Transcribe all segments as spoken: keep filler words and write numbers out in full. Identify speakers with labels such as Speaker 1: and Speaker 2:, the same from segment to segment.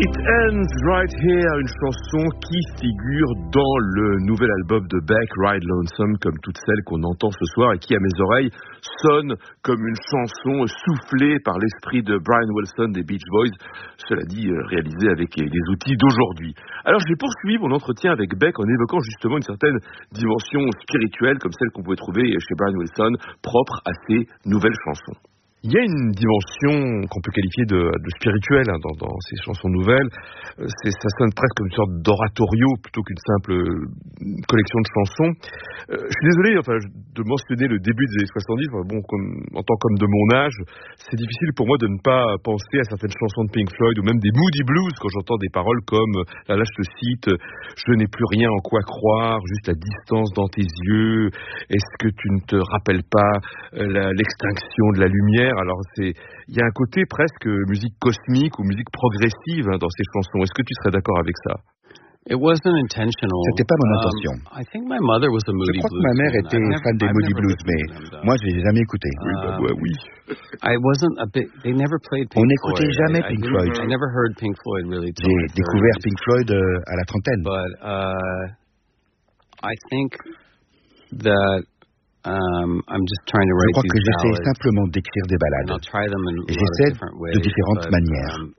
Speaker 1: It Ends Right Here, une chanson qui figure dans le nouvel album de Beck, Ride Lonesome, comme toutes celles qu'on entend ce soir et qui, à mes oreilles, sonne comme une chanson soufflée par l'esprit de Brian Wilson des Beach Boys, cela dit, réalisée avec les outils d'aujourd'hui. Alors, j'ai poursuivi mon entretien avec Beck en évoquant justement une certaine dimension spirituelle, comme celle qu'on pouvait trouver chez Brian Wilson, propre à ses nouvelles chansons. Il y a une dimension qu'on peut qualifier de, de spirituelle hein, dans, dans ces chansons nouvelles. C'est, ça sonne presque comme une sorte d'oratorio plutôt qu'une simple collection de chansons. Euh, je suis désolé enfin, de mentionner le début des années soixante-dix. Enfin, bon, comme, en tant qu'homme de mon âge, c'est difficile pour moi de ne pas penser à certaines chansons de Pink Floyd ou même des Moody Blues quand j'entends des paroles comme, là, là je te cite, « Je n'ai plus rien en quoi croire, juste la distance dans tes yeux. Est-ce que tu ne te rappelles pas la, l'extinction de la lumière ?» Alors, c'est, il y a un côté presque musique cosmique ou musique progressive hein, dans ces chansons. Est-ce que tu serais d'accord avec ça?
Speaker 2: It wasn't intentional.
Speaker 3: C'était pas mon intention.
Speaker 2: Um, I think my mother was a Moody
Speaker 3: Je crois
Speaker 2: Blues
Speaker 3: que ma mère
Speaker 2: fan.
Speaker 3: était
Speaker 2: I've
Speaker 3: fan
Speaker 2: never,
Speaker 3: des
Speaker 2: I've
Speaker 3: Moody
Speaker 2: never
Speaker 3: Blues, mais
Speaker 2: them,
Speaker 3: moi, je les ai jamais écoutés.
Speaker 1: Oui, bah, ouais, oui.
Speaker 2: I wasn't a big, they never played Pink
Speaker 3: On n'écoutait
Speaker 2: Floyd.
Speaker 3: jamais
Speaker 2: I,
Speaker 3: Pink
Speaker 2: I
Speaker 3: Floyd.
Speaker 2: I never heard Pink Floyd really till
Speaker 3: J'ai
Speaker 2: my
Speaker 3: découvert
Speaker 2: thirties.
Speaker 3: Pink Floyd euh, à la trentaine.
Speaker 2: But uh, I think that Um, I'm just trying to write
Speaker 3: Je crois que
Speaker 2: these
Speaker 3: j'essaie
Speaker 2: ballads,
Speaker 3: simplement d'écrire des
Speaker 2: and
Speaker 3: ballades.
Speaker 2: I'll try them in a
Speaker 3: Et
Speaker 2: lot of
Speaker 3: j'essaie
Speaker 2: different ways,
Speaker 3: de différentes
Speaker 2: but,
Speaker 3: manières.
Speaker 2: Um,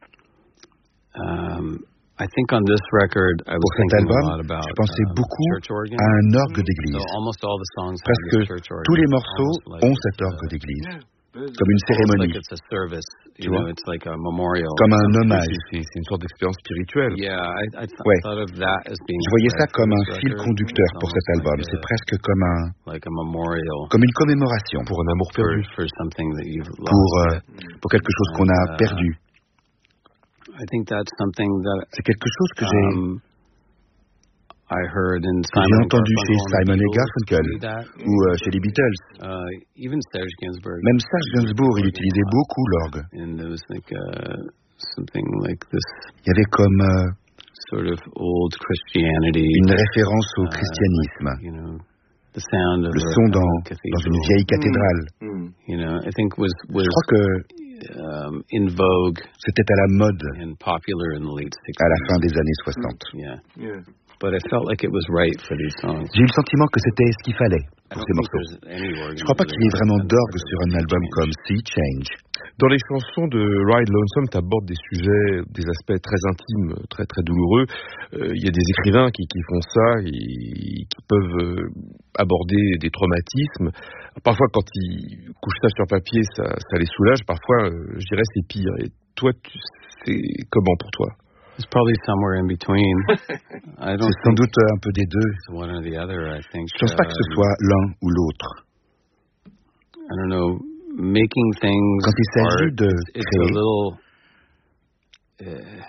Speaker 2: um, I think on this record, I was
Speaker 3: Pour cet
Speaker 2: thinking
Speaker 3: album,
Speaker 2: a lot about
Speaker 3: je pensais
Speaker 2: um,
Speaker 3: beaucoup
Speaker 2: church organ.
Speaker 3: à un orgue d'église.
Speaker 2: So almost all the songs have
Speaker 3: Presque
Speaker 2: this church organ.
Speaker 3: tous les morceaux
Speaker 2: Almost like
Speaker 3: ont
Speaker 2: it's
Speaker 3: cet
Speaker 2: a-
Speaker 3: orgue d'église, comme une
Speaker 2: almost
Speaker 3: cérémonie,
Speaker 2: like it's a service,
Speaker 3: Tu
Speaker 2: you know,
Speaker 3: vois?
Speaker 2: it's like a memorial.
Speaker 3: comme un hommage.
Speaker 1: C'est, c'est une sorte d'expérience spirituelle.
Speaker 2: Yeah, I, I th-
Speaker 3: Ouais.
Speaker 2: thought of that as being
Speaker 3: Je voyais ça
Speaker 2: thread for
Speaker 3: comme un
Speaker 2: this
Speaker 3: fil
Speaker 2: record.
Speaker 3: conducteur
Speaker 2: It's
Speaker 3: pour cet
Speaker 2: almost
Speaker 3: album.
Speaker 2: like
Speaker 3: C'est
Speaker 2: a-
Speaker 3: presque comme un,
Speaker 2: like a memorial
Speaker 3: comme une commémoration
Speaker 1: Pour un amour
Speaker 2: for,
Speaker 1: perdu.
Speaker 2: for something that you've lost.
Speaker 3: pour, euh, pour quelque chose qu'on a
Speaker 2: And, uh,
Speaker 3: perdu.
Speaker 2: I think that's something that
Speaker 3: C'est quelque chose que j'ai,
Speaker 2: um, I heard in
Speaker 3: que j'ai
Speaker 2: Simon and
Speaker 3: entendu chez
Speaker 2: Garfunkel and the
Speaker 3: Simon et
Speaker 2: Beatles
Speaker 3: Garfunkel
Speaker 2: do that.
Speaker 3: ou euh, chez les Beatles.
Speaker 2: Uh, even Serge Gainsbourg.
Speaker 3: Même Serge Gainsbourg, il utilisait beaucoup l'orgue.
Speaker 2: And there was like uh, something like this
Speaker 3: Il y avait comme euh,
Speaker 2: sort of old Christianity.
Speaker 3: une référence au
Speaker 2: uh,
Speaker 3: christianisme,
Speaker 2: You know, the sound of
Speaker 3: le
Speaker 2: a,
Speaker 3: son
Speaker 2: of
Speaker 3: dans,
Speaker 2: a
Speaker 3: dans
Speaker 2: cathedral.
Speaker 3: une vieille cathédrale.
Speaker 2: You know, I think was was
Speaker 3: Je crois que
Speaker 2: um, in vogue
Speaker 3: c'était à la mode
Speaker 2: and popular in the late sixties.
Speaker 3: à la fin des années soixante.
Speaker 2: Yeah. yeah. But I felt like it was right for these songs.
Speaker 3: J'ai eu le sentiment que c'était ce qu'il fallait
Speaker 2: I
Speaker 3: pour
Speaker 2: don't
Speaker 3: ces
Speaker 2: think
Speaker 3: morceaux.
Speaker 2: there's any organ
Speaker 3: Je crois pas qu'il y ait
Speaker 2: really
Speaker 3: vraiment
Speaker 2: on
Speaker 3: d'orgue
Speaker 2: the
Speaker 3: sur un album
Speaker 2: Change.
Speaker 3: comme Sea Change.
Speaker 1: Dans les chansons de Ride Lonesome, tu abordes des sujets, des aspects très intimes, très très douloureux. Euh, Il y a des écrivains qui, qui font ça, et, qui peuvent euh, aborder des traumatismes. Parfois, quand ils couchent ça sur papier, ça, ça les soulage. Parfois, euh, je dirais, c'est pire. Et toi, tu, c'est comment pour toi?
Speaker 2: It's probably somewhere in between. I don't
Speaker 3: C'est sans
Speaker 2: think
Speaker 3: doute un peu des deux.
Speaker 2: it's one or the other. I think.
Speaker 3: Je pense pas que ce
Speaker 2: um,
Speaker 3: soit l'un ou l'autre.
Speaker 2: I don't know. Making things.
Speaker 3: Quand il s'agit
Speaker 2: art,
Speaker 3: de
Speaker 2: it's, it's a
Speaker 3: créer,
Speaker 2: little. Uh,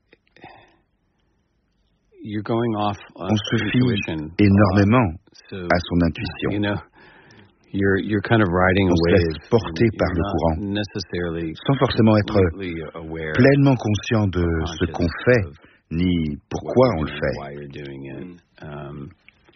Speaker 2: you're going off on
Speaker 3: on se fie
Speaker 2: intuition.
Speaker 3: énormément
Speaker 2: So,
Speaker 3: à son intuition.
Speaker 2: you know, you're you're kind of riding
Speaker 3: On
Speaker 2: a
Speaker 3: se
Speaker 2: wave.
Speaker 3: laisse porter
Speaker 2: and
Speaker 3: par
Speaker 2: you're
Speaker 3: le
Speaker 2: not
Speaker 3: courant,
Speaker 2: necessarily
Speaker 3: sans forcément être
Speaker 2: completely aware
Speaker 3: pleinement conscient de ce qu'on fait,
Speaker 2: of
Speaker 3: ni
Speaker 2: what
Speaker 3: pourquoi
Speaker 2: you're
Speaker 3: on le
Speaker 2: doing,
Speaker 3: fait.
Speaker 2: why you're doing it. Um,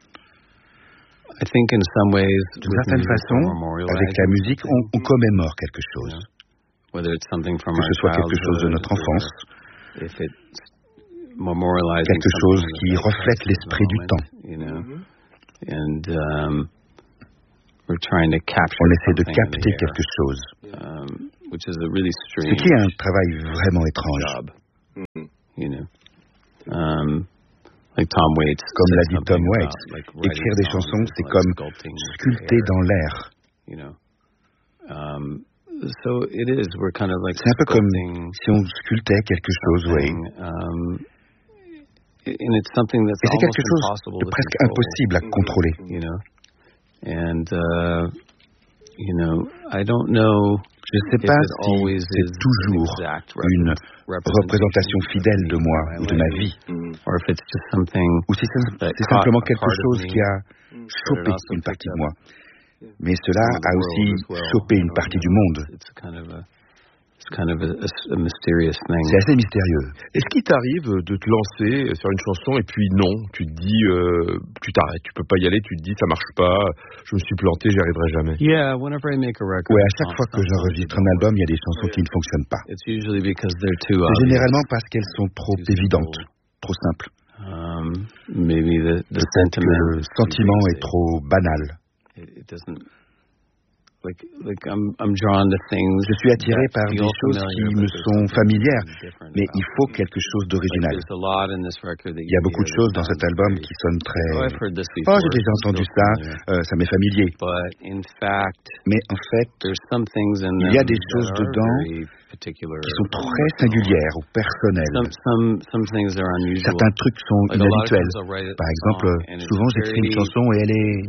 Speaker 2: I think in some ways,
Speaker 3: D'une
Speaker 2: with
Speaker 3: certaine
Speaker 2: music,
Speaker 3: façon,
Speaker 2: we're memorializing
Speaker 3: avec la musique, on, on commémore quelque
Speaker 2: you
Speaker 3: chose.
Speaker 2: know, whether it's something from
Speaker 3: Que
Speaker 2: our
Speaker 3: ce soit quelque chose de
Speaker 2: childhood
Speaker 3: notre enfance,
Speaker 2: or if it's memorializing
Speaker 3: quelque chose
Speaker 2: something
Speaker 3: qui
Speaker 2: that
Speaker 3: reflète
Speaker 2: affects
Speaker 3: l'esprit
Speaker 2: the
Speaker 3: du
Speaker 2: moment,
Speaker 3: temps.
Speaker 2: you know, and um, we're trying to capture
Speaker 3: On essaie de
Speaker 2: something in the
Speaker 3: capter
Speaker 2: air,
Speaker 3: quelque chose,
Speaker 2: um, which is a really
Speaker 3: ce
Speaker 2: strange
Speaker 3: qui est un travail vraiment étrange.
Speaker 2: job, you know. Um, like Tom Waits,
Speaker 3: Comme
Speaker 2: said
Speaker 3: l'a dit Tom
Speaker 2: something
Speaker 3: Waits,
Speaker 2: about, like, writing
Speaker 3: écrire des
Speaker 2: songs
Speaker 3: chansons,
Speaker 2: is
Speaker 3: c'est
Speaker 2: like
Speaker 3: comme
Speaker 2: sculpting the
Speaker 3: sculpter
Speaker 2: air,
Speaker 3: dans l'air.
Speaker 2: you know. Um, so it is. We're kind of like
Speaker 3: C'est un peu comme
Speaker 2: sculpting
Speaker 3: si on sculptait quelque chose, oui.
Speaker 2: something, um, and it's something that's
Speaker 3: Et c'est
Speaker 2: almost
Speaker 3: quelque chose
Speaker 2: impossible
Speaker 3: de
Speaker 2: to
Speaker 3: presque
Speaker 2: control,
Speaker 3: impossible à contrôler.
Speaker 2: you know. And uh, you know, I don't know.
Speaker 3: Je ne sais
Speaker 2: if
Speaker 3: pas
Speaker 2: it
Speaker 3: si
Speaker 2: always
Speaker 3: c'est
Speaker 2: is
Speaker 3: toujours
Speaker 2: an exact
Speaker 3: une représentation fidèle de moi ou de ma vie,
Speaker 2: or if it's just something
Speaker 3: ou si c'est
Speaker 2: that
Speaker 3: c'est
Speaker 2: caught
Speaker 3: simplement
Speaker 2: a
Speaker 3: quelque
Speaker 2: part of
Speaker 3: chose
Speaker 2: me,
Speaker 3: qui a
Speaker 2: but it
Speaker 3: chopé
Speaker 2: also
Speaker 3: une
Speaker 2: picked
Speaker 3: partie de
Speaker 2: up
Speaker 3: moi. Mais cela
Speaker 2: some of the
Speaker 3: a
Speaker 2: world
Speaker 3: aussi
Speaker 2: as well,
Speaker 3: chopé
Speaker 2: you
Speaker 3: une
Speaker 2: know,
Speaker 3: partie du
Speaker 2: and
Speaker 3: monde.
Speaker 2: It's kind of a It's kind of a, a, a mysterious thing.
Speaker 3: C'est assez mystérieux.
Speaker 1: Est-ce qu'il t'arrive de te lancer sur une chanson et puis non, tu te dis, euh, tu t'arrêtes, tu peux pas y aller, tu te dis ça marche pas, je me suis planté, j'y arriverai jamais.
Speaker 2: Yeah, whenever I make a record.
Speaker 3: Ouais, à chaque fois que j'enregistre un album, il y a des chansons qui ne fonctionnent pas.
Speaker 2: It's usually because they're too
Speaker 3: C'est
Speaker 2: obvious.
Speaker 3: généralement parce qu'elles sont trop évidentes, trop simples.
Speaker 2: Um, maybe the the
Speaker 3: Peut-être que le sentiment est trop banal.
Speaker 2: It, it doesn't. Like, like I'm, I'm drawn to things.
Speaker 3: Je suis attiré par des choses qui me sont familières, mais il faut quelque chose d'original. Il y a beaucoup de choses dans cet album qui sonnent très... Oh, j'ai déjà entendu ça, euh, ça m'est familier. Mais en fait, il y a des choses dedans qui sont très singulières ou personnelles. Certains trucs sont inhabituels. Par exemple, souvent j'écris une chanson et elle est...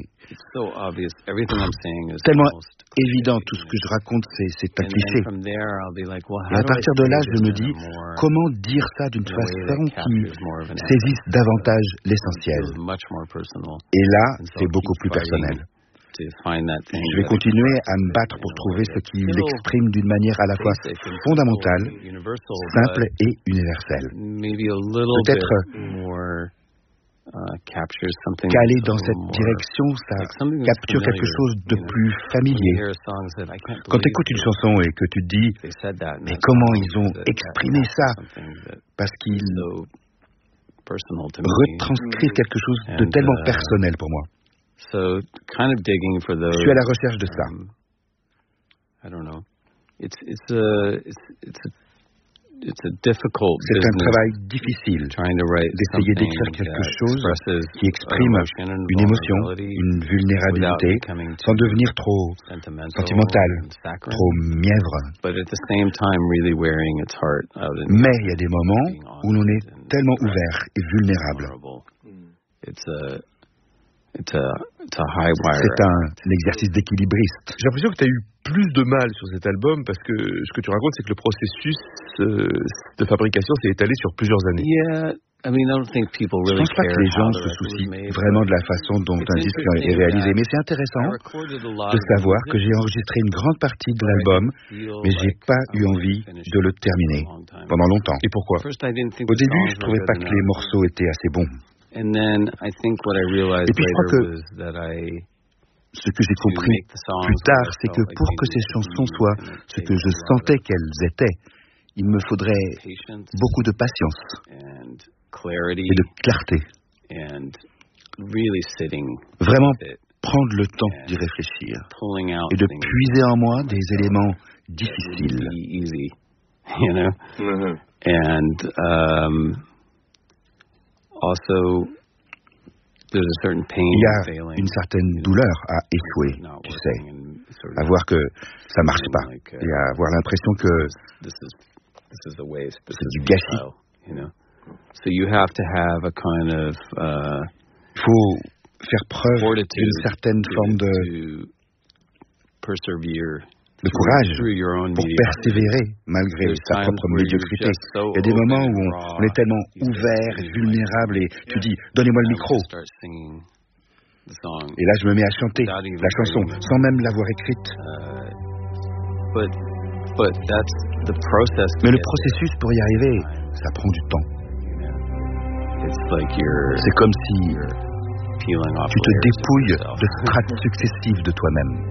Speaker 3: tellement évident, tout ce que je raconte, c'est, c'est un cliché. Et à partir de là, je me dis, comment dire ça d'une façon qui saisisse davantage l'essentiel. Et là, c'est beaucoup plus personnel. Je vais continuer à me battre pour trouver ce qui l'exprime d'une manière à la fois fondamentale, simple et universelle. Peut-être qu'aller dans cette direction, ça capture quelque chose de plus familier. Quand tu écoutes une chanson et que tu te dis « Mais comment ils ont exprimé ça ?» Parce qu'ils retranscrivent quelque chose de tellement personnel pour moi. Je suis à la recherche de ça. C'est un travail difficile d'essayer d'écrire quelque chose qui exprime une émotion, une vulnérabilité, sans devenir trop sentimental, trop mièvre. Mais il y a des moments où l'on est tellement ouvert et vulnérable. C'est un exercice d'équilibriste.
Speaker 1: J'ai l'impression que tu as eu plus de mal sur cet album parce que ce que tu racontes, c'est que le processus euh, de fabrication s'est étalé sur plusieurs années.
Speaker 2: Yeah. I mean, I don't think people really
Speaker 3: Je pense pas que les gens se soucient vraiment de la façon dont un disque est réalisé, mais c'est intéressant de savoir que j'ai enregistré une grande partie de l'album, mais j'ai pas eu envie de le terminer pendant longtemps.
Speaker 1: Et pourquoi?
Speaker 3: Au début, je trouvais pas que les morceaux étaient assez bons.
Speaker 2: And then I think what I realized
Speaker 3: Et puis je crois que
Speaker 2: was that I
Speaker 3: ce que j'ai compris plus tard, c'est que pour que ces chansons soient ce que je sentais qu'elles étaient, il me faudrait beaucoup de patience et de clarté. Vraiment prendre le temps d'y réfléchir et de puiser en moi des éléments difficiles.
Speaker 2: You know? Mm-hmm. And um, also, there's a certain pain.
Speaker 3: Il y a une certaine douleur à échouer, tu sais, à voir que ça marche pas et à avoir l'impression que c'est du gâchis.
Speaker 2: You know? So you have to have a kind of. Uh,
Speaker 3: Il faut faire preuve d'une certaine forme de de courage pour persévérer malgré sa propre médiocrité. Il y a des moments où on, on est tellement ouvert et vulnérable et tu dis « donnez-moi le micro ». Et là je me mets à chanter la chanson sans même l'avoir écrite. Mais le processus pour y arriver, ça prend du temps. C'est comme si tu te dépouilles de strates successives de toi-même.